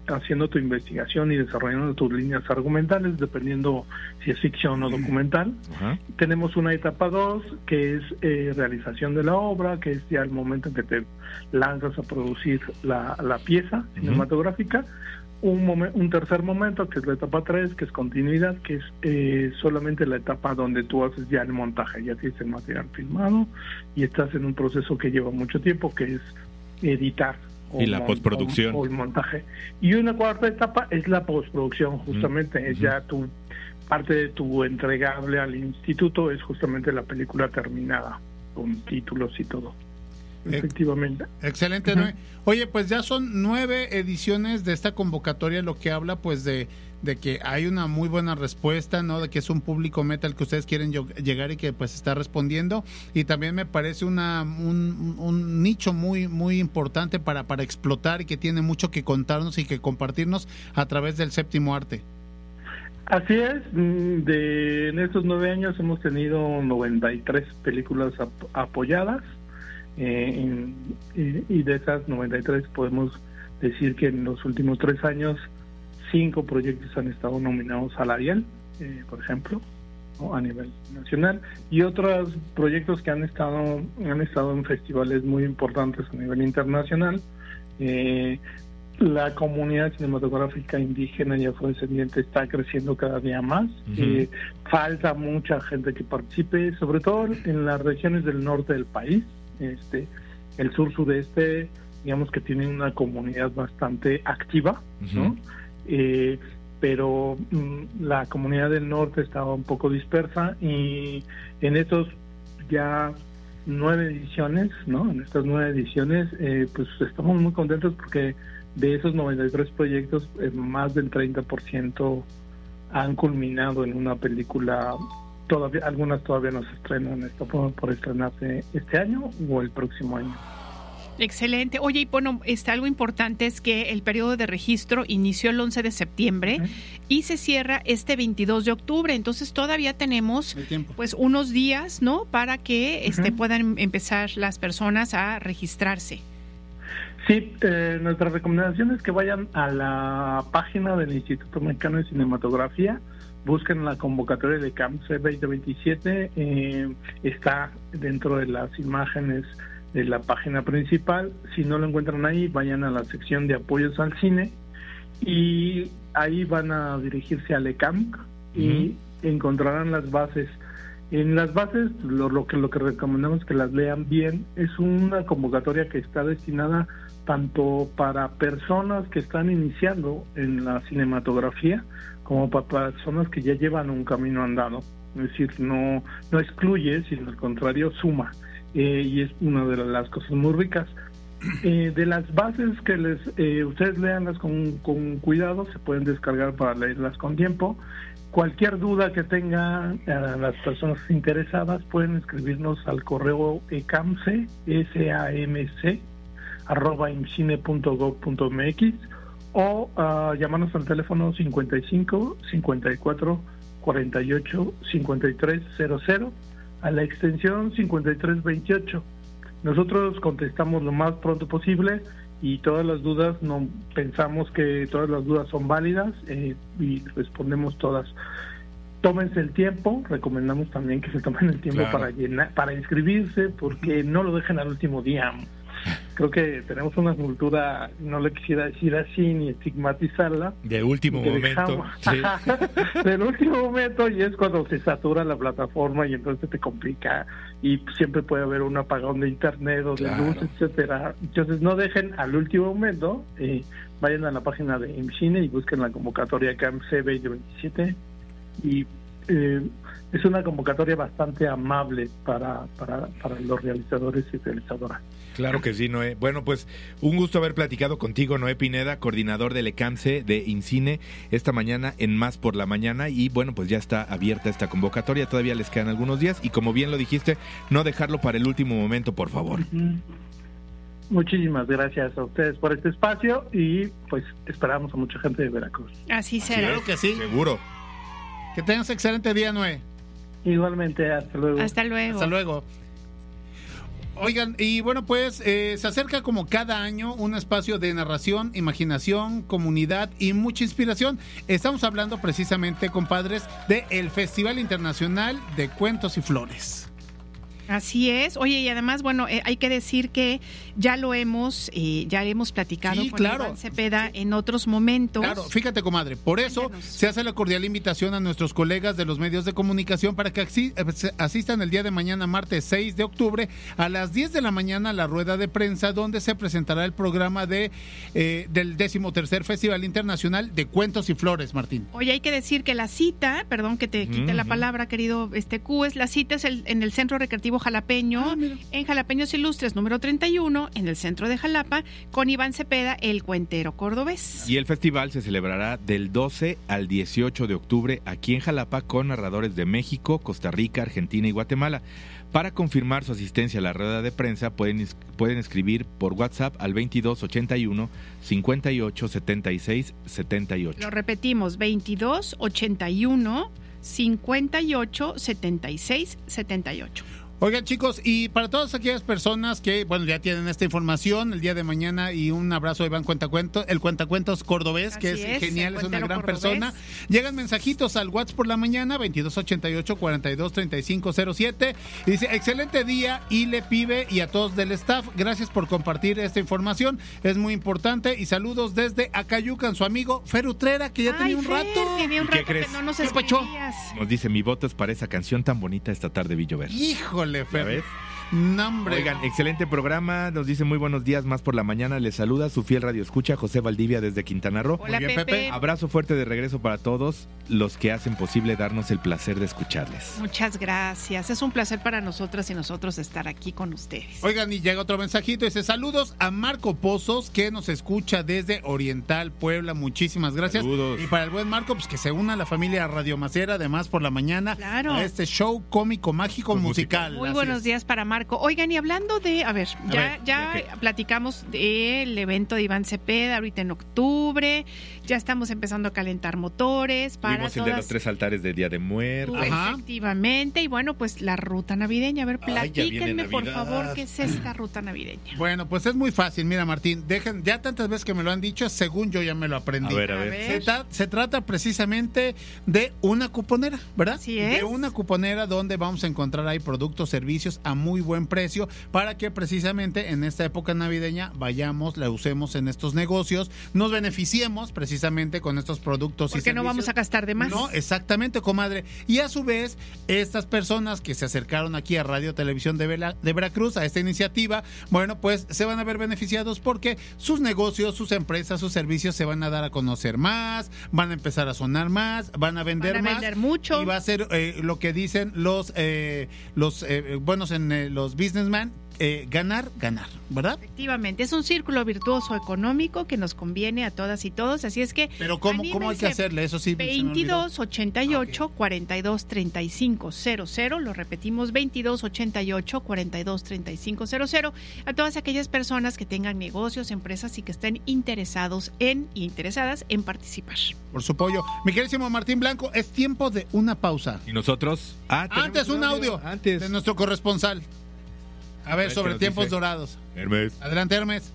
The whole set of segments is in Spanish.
haciendo tu investigación y desarrollando tus líneas argumentales, dependiendo si es ficción o documental. Tenemos una etapa 2, que es realización de la obra, que es ya el momento en que te lanzas a producir la pieza cinematográfica. Un tercer momento, que es la etapa 3, que es continuidad, que es solamente la etapa donde tú haces ya el montaje, ya tienes el material filmado y estás en un proceso que lleva mucho tiempo, que es editar. Y la postproducción. O el montaje. Y una cuarta etapa es la postproducción, justamente. Es ya parte de tu entregable al instituto, es justamente la película terminada, con títulos y todo. Efectivamente. Excelente, Noé. Oye, pues ya son 9 ediciones de esta convocatoria, lo que habla pues de que hay una muy buena respuesta, ¿no? De que es un público meta al que ustedes quieren llegar y que pues está respondiendo, y también me parece un nicho muy muy importante para explotar y que tiene mucho que contarnos y que compartirnos a través del séptimo arte. Así es, en estos 9 años hemos tenido 93 películas apoyadas. Y de esas 93 podemos decir que en los últimos 3 años 5 proyectos han estado nominados al Ariel, por ejemplo, ¿no? A nivel nacional, y otros proyectos que han estado en festivales muy importantes a nivel internacional. La comunidad cinematográfica indígena y afrodescendiente está creciendo cada día más. Falta mucha gente que participe, sobre todo en las regiones del norte del país. El sur-sureste, digamos que tiene una comunidad bastante activa, ¿no? Pero la comunidad del norte estaba un poco dispersa, y en estos ya 9 ediciones, ¿no? En estas 9 ediciones, pues estamos muy contentos porque de esos 93 proyectos, más del 30% han culminado en una película. Algunas todavía no se estrenan, está por estrenarse este año o el próximo año. Excelente. Oye, y bueno, algo importante es que el periodo de registro inició el 11 de septiembre y se cierra este 22 de octubre, entonces todavía tenemos pues unos días, ¿no? Para que puedan empezar las personas a registrarse. Sí, nuestra recomendación es que vayan a la página del Instituto Mexicano de Cinematografía, busquen la convocatoria de CAMCE 2027, está dentro de las imágenes de la página principal. Si no lo encuentran ahí, vayan a la sección de apoyos al cine y ahí van a dirigirse al ECAMC y encontrarán las bases. En las bases lo que recomendamos es que las lean bien. Es una convocatoria que está destinada tanto para personas que están iniciando en la cinematografía como para personas que ya llevan un camino andado. Es decir, no excluye, sino al contrario suma, y es una de las cosas muy ricas. De las bases que ustedes leanlas con cuidado, se pueden descargar para leerlas con tiempo. Cualquier duda que tengan las personas interesadas pueden escribirnos al correo ecamc, @imcine.gov.mx, o llamarnos al teléfono 55 54 48 53 00 a la extensión 5328. Nosotros contestamos lo más pronto posible y todas las dudas, pensamos que todas las dudas son válidas, y respondemos todas. Tómense el tiempo, recomendamos también que se tomen el tiempo para inscribirse, porque no lo dejen al último día. Creo que tenemos una cultura, no le quisiera decir así ni estigmatizarla, de último momento. Del último momento, y es cuando se satura la plataforma y entonces te complica, y siempre puede haber un apagón de internet o de luz, etcétera. Entonces no dejen al último momento, vayan a la página de IMCINE y busquen la convocatoria CAMCE 2027, y es una convocatoria bastante amable para los realizadores y realizadoras. Claro que sí, Noé. Bueno, pues un gusto haber platicado contigo, Noé Pineda, coordinador del ECAMCE de IMCINE, esta mañana en Más por la Mañana. Y bueno, pues ya está abierta esta convocatoria, todavía les quedan algunos días y como bien lo dijiste, no dejarlo para el último momento, por favor. Muchísimas gracias a ustedes por este espacio y pues esperamos a mucha gente de Veracruz. Así será. Claro que sí. Seguro. Que tengas excelente día, Noé. Igualmente, hasta luego. Hasta luego. Hasta luego. Oigan, y bueno, pues se acerca como cada año un espacio de narración, imaginación, comunidad y mucha inspiración. Estamos hablando precisamente, compadres, del Festival Internacional de Cuentos y Flores. Así es. Oye, y además, bueno, hay que decir que ya hemos platicado con Iván Cepeda en otros momentos. Claro, fíjate, comadre, por eso se hace la cordial invitación a nuestros colegas de los medios de comunicación para que asistan el día de mañana, martes 6 de octubre, a las 10 de la mañana a la rueda de prensa, donde se presentará el programa del 13º Festival Internacional de Cuentos y Flores, Martín. Oye, hay que decir que la cita, perdón que te quite la palabra, querido Q, la cita es en el Centro Recreativo Jalapeño, en Jalapeños Ilustres número 31, en el centro de Jalapa, con Iván Cepeda, el cuentero cordobés. Y el festival se celebrará del 12 al 18 de octubre aquí en Jalapa con narradores de México, Costa Rica, Argentina y Guatemala. Para confirmar su asistencia a la rueda de prensa pueden escribir por WhatsApp al 2281 58 76 78. Lo repetimos, 2281 58 76 78. Oigan, chicos, y para todas aquellas personas que, bueno, ya tienen esta información el día de mañana, y un abrazo a Iván el Cuentacuentos cordobés, que es genial, es una gran persona. Llegan mensajitos al WhatsApp por la mañana, 2288-423507, y dice, excelente día, Ile, Pibe, y a todos del staff, gracias por compartir esta información, es muy importante, y saludos desde Acayucan, su amigo Fer Utrera, que ya tenía un rato. ¿Qué crees? Que no nos escuchías. Nos dice, mi voto es para esa canción tan bonita esta tarde, Villover. Híjole, Fer. ¿Ves? Nombre. Oigan, excelente programa, nos dice muy buenos días más por la mañana, les saluda su fiel radioescucha José Valdivia desde Quintana Roo. Hola, bien, Pepe. Abrazo fuerte de regreso para todos los que hacen posible darnos el placer de escucharles. Muchas gracias, es un placer para nosotras y nosotros estar aquí con ustedes. Oigan, y llega otro mensajito, dice, saludos a Marco Pozos, que nos escucha desde Oriental, Puebla, muchísimas gracias. Saludos. Y para el buen Marco, pues que se una a la familia Radio Macera, además por la mañana, a este show cómico, mágico, musical. Muy buenos días para Marco. Oigan, y hablando de, ya platicamos del evento de Iván Cepeda ahorita en octubre, ya estamos empezando a calentar motores para Vimos el de los 3 altares de Día de Muertos. Efectivamente, y bueno, pues la ruta navideña, a ver, platíquenme por favor, ¿qué es esta ruta navideña? Bueno, pues es muy fácil, mira, Martín, ya tantas veces que me lo han dicho, según yo ya me lo aprendí. A ver. Se trata precisamente de una cuponera, ¿verdad? Sí es. De una cuponera donde vamos a encontrar ahí productos, servicios a muy buen precio, para que precisamente en esta época navideña vayamos, la usemos en estos negocios, nos beneficiemos precisamente con estos productos y servicios. Porque no vamos a gastar de más. No, exactamente, comadre. Y a su vez, estas personas que se acercaron aquí a Radio Televisión de Veracruz, a esta iniciativa, bueno, pues se van a ver beneficiados porque sus negocios, sus empresas, sus servicios se van a dar a conocer más, van a empezar a sonar más, van a vender mucho. Y va a ser lo que dicen los buenos en los businessmen, ganar, ¿verdad? Efectivamente, es un círculo virtuoso económico que nos conviene a todas y todos, así es que... Pero ¿cómo hay que hacerle? Eso sí. 2288 423500, lo repetimos, 2288 423500, a todas aquellas personas que tengan negocios, empresas y que estén interesadas en participar. Por su apoyo. Mi queridísimo Martín Blanco, es tiempo de una pausa. ¿Y nosotros? Antes un audio de nuestro corresponsal. A ver, sobre tiempos dorados. Hermes. Adelante, Hermes.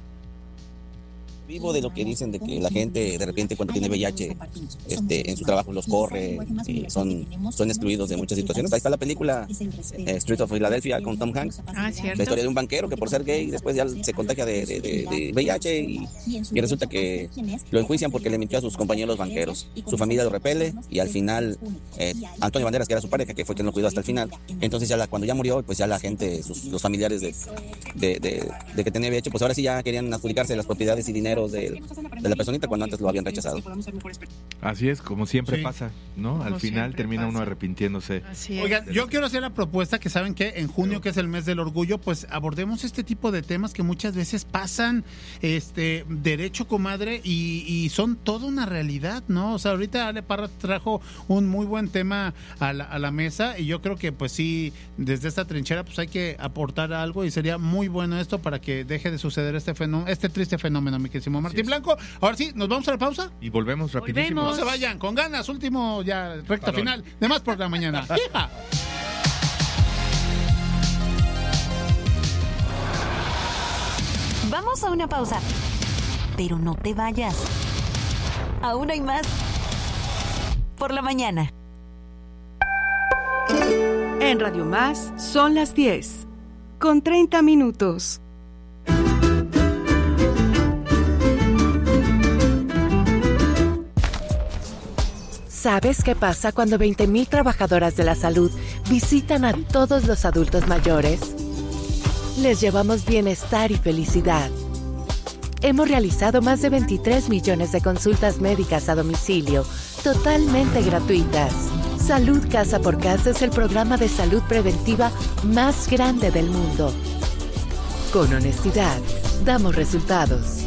Vivo de lo que dicen de que la gente de repente cuando tiene VIH en su trabajo los corre y son excluidos de muchas situaciones. Ahí está la película Street of Philadelphia con Tom Hanks. Cierto. La historia de un banquero que por ser gay después ya se contagia de VIH y resulta que lo enjuician porque le mintió a sus compañeros banqueros. Su familia lo repele y al final Antonio Banderas, que era su pareja, que fue quien lo cuidó hasta el final. Entonces cuando ya murió, pues ya la gente, los familiares de que tenía VIH, pues ahora sí ya querían adjudicarse las propiedades y dinero de la personita cuando antes lo habían rechazado. Así es, como siempre pasa, ¿no? Como al final termina pasa. uno arrepintiéndose. Oigan, yo quiero hacer la propuesta que saben que en junio, que es el mes del orgullo, pues abordemos este tipo de temas que muchas veces pasan derecho, comadre, y son toda una realidad, ¿no? O sea, ahorita Ale Parra trajo un muy buen tema a la mesa y yo creo que pues sí, desde esta trinchera pues hay que aportar algo y sería muy bueno esto para que deje de suceder este triste fenómeno, mi querido Martín Blanco. Ahora sí, nos vamos a la pausa y volvemos rapidísimo. No se vayan, con ganas, último ya recta final de Más por la Mañana. Vamos a una pausa. Pero no te vayas. Aún hay más. Por la mañana. En Radio Más son las 10, con 30 minutos. ¿Sabes qué pasa cuando 20,000 trabajadoras de la salud visitan a todos los adultos mayores? Les llevamos bienestar y felicidad. Hemos realizado más de 23 millones de consultas médicas a domicilio, totalmente gratuitas. Salud Casa por Casa es el programa de salud preventiva más grande del mundo. Con honestidad, damos resultados.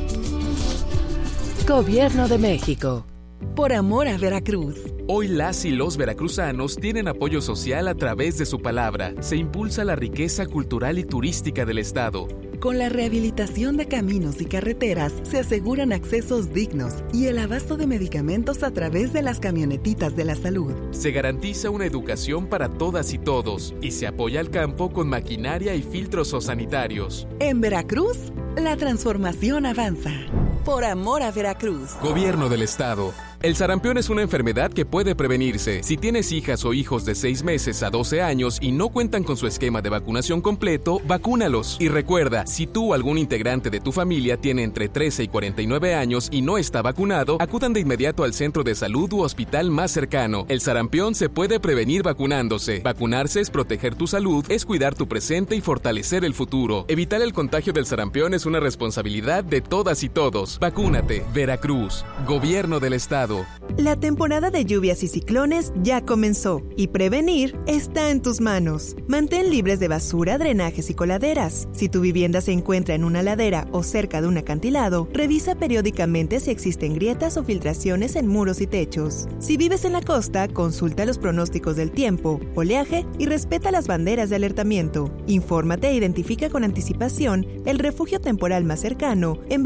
Gobierno de México. Por amor a Veracruz. Hoy las y los veracruzanos tienen apoyo social a través de su palabra. Se impulsa la riqueza cultural y turística del estado. Con la rehabilitación de caminos y carreteras se aseguran accesos dignos y el abasto de medicamentos a través de las camionetitas de la salud. Se garantiza una educación para todas y todos y se apoya al campo con maquinaria y filtros sanitarios. En Veracruz, la transformación avanza. Por amor a Veracruz. Gobierno del estado. El sarampión es una enfermedad que puede prevenirse. Si tienes hijas o hijos de 6 meses a 12 años y no cuentan con su esquema de vacunación completo, vacúnalos. Y recuerda, si tú o algún integrante de tu familia tiene entre 13 y 49 años y no está vacunado, acudan de inmediato al centro de salud u hospital más cercano. El sarampión se puede prevenir vacunándose. Vacunarse es proteger tu salud, es cuidar tu presente y fortalecer el futuro. Evitar el contagio del sarampión es una responsabilidad de todas y todos. Vacúnate. Veracruz. Gobierno del estado. La temporada de lluvias y ciclones ya comenzó y prevenir está en tus manos. Mantén libres de basura, drenajes y coladeras. Si tu vivienda se encuentra en una ladera o cerca de un acantilado, revisa periódicamente si existen grietas o filtraciones en muros y techos. Si vives en la costa, consulta los pronósticos del tiempo, oleaje y respeta las banderas de alertamiento. Infórmate e identifica con anticipación el refugio temporal más cercano en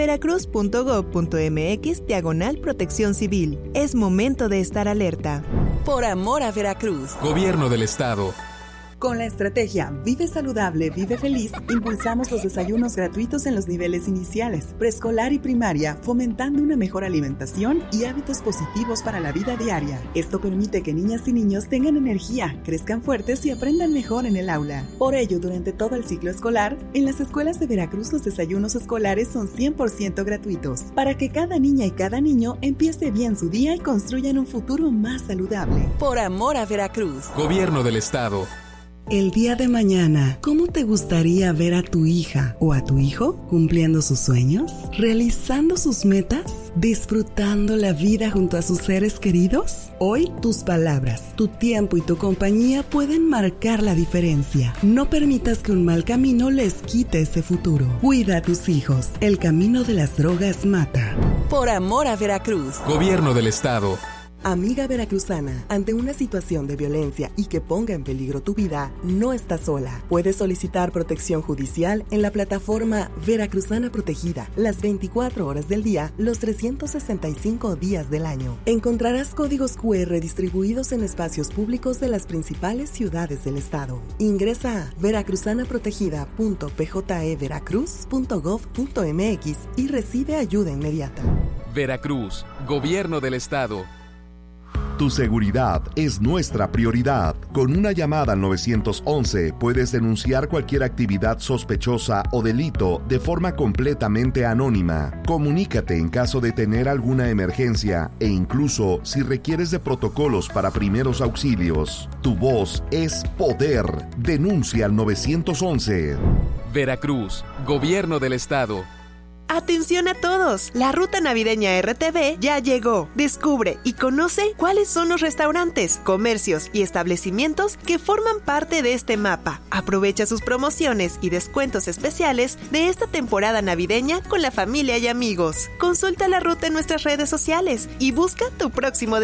veracruz.gov.mx/protección civil. Es momento de estar alerta. Por amor a Veracruz. Gobierno del estado. Con la estrategia Vive Saludable, Vive Feliz, impulsamos los desayunos gratuitos en los niveles iniciales, preescolar y primaria, fomentando una mejor alimentación y hábitos positivos para la vida diaria. Esto permite que niñas y niños tengan energía, crezcan fuertes y aprendan mejor en el aula. Por ello, durante todo el ciclo escolar, en las escuelas de Veracruz los desayunos escolares son 100% gratuitos, para que cada niña y cada niño empiece bien su día y construyan un futuro más saludable. Por amor a Veracruz. Gobierno del estado. El día de mañana, ¿cómo te gustaría ver a tu hija o a tu hijo cumpliendo sus sueños, realizando sus metas, disfrutando la vida junto a sus seres queridos? Hoy, tus palabras, tu tiempo y tu compañía pueden marcar la diferencia. No permitas que un mal camino les quite ese futuro. Cuida a tus hijos. El camino de las drogas mata. Por amor a Veracruz. Gobierno del estado. Amiga veracruzana, ante una situación de violencia y que ponga en peligro tu vida, no estás sola. Puedes solicitar protección judicial en la plataforma Veracruzana Protegida, las 24 horas del día, los 365 días del año. Encontrarás códigos QR distribuidos en espacios públicos de las principales ciudades del estado. Ingresa a veracruzanaprotegida.pjeveracruz.gov.mx y recibe ayuda inmediata. Veracruz, Gobierno del estado. Tu seguridad es nuestra prioridad. Con una llamada al 911 puedes denunciar cualquier actividad sospechosa o delito de forma completamente anónima. Comunícate en caso de tener alguna emergencia e incluso si requieres de protocolos para primeros auxilios. Tu voz es poder. Denuncia al 911. Veracruz, Gobierno del estado. ¡Atención a todos! La ruta navideña RTV ya llegó. Descubre y conoce cuáles son los restaurantes, comercios y establecimientos que forman parte de este mapa. Aprovecha sus promociones y descuentos especiales de esta temporada navideña con la familia y amigos. Consulta la ruta en nuestras redes sociales y busca tu próximo destino.